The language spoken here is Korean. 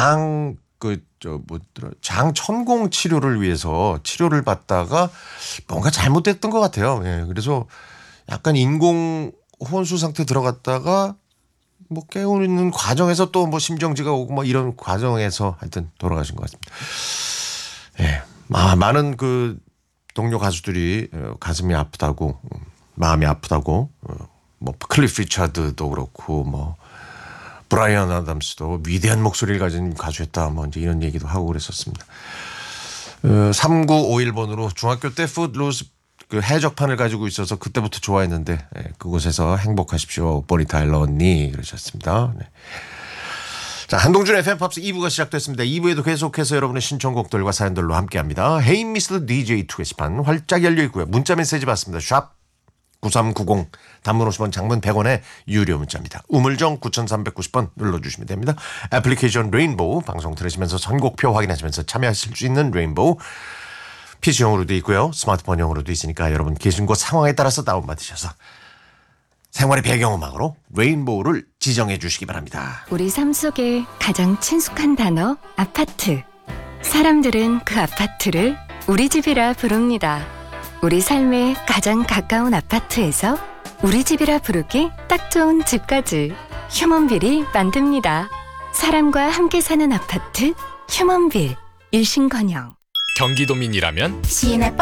장 천공 치료를 위해서 치료를 받다가 뭔가 잘못됐던 것 같아요. 예, 그래서 약간 인공 혼수 상태 들어갔다가 뭐 깨우는 과정에서 또 뭐 심정지가 오고 뭐 이런 과정에서 하여튼 돌아가신 것 같습니다. 예, 많은 그 동료 가수들이 가슴이 아프다고 마음이 아프다고 뭐 클리프 리차드도 그렇고 뭐 브라이언 아담스도 위대한 목소리를 가진 가수였다 뭐 이제 이런 얘기도 하고 그랬었습니다. 3951번으로 중학교 때 풋루스 그 해적판을 가지고 있어서 그때부터 좋아했는데 그곳에서 행복하십시오 보니타 일러 언니 그러셨습니다. 네. 자, 한동준의 FM팝스 2부가 시작됐습니다. 2부에도 계속해서 여러분의 신청곡들과 사연들로 함께합니다. 헤이 미스터 DJ2 게시판 활짝 열려 있고요. 문자 메시지 받습니다. 샵 9390 단문 50원 장문 100원의 유료 문자입니다. 우물정 9390번 눌러주시면 됩니다. 애플리케이션 레인보우 방송 들으시면서 선곡표 확인하시면서 참여하실 수 있는 레인보우 PC용으로도 있고요. 스마트폰용으로도 있으니까 여러분 계신 곳 상황에 따라서 다운받으셔서 생활의 배경음악으로 레인보우를 지정해 주시기 바랍니다. 우리 삶 속에 가장 친숙한 단어 아파트. 사람들은 그 아파트를 우리 집이라 부릅니다. 우리 삶에 가장 가까운 아파트에서 우리 집이라 부르기 딱 좋은 집까지 휴먼빌이 만듭니다. 사람과 함께 사는 아파트 휴먼빌. 일신건영. 경기도민이라면 시내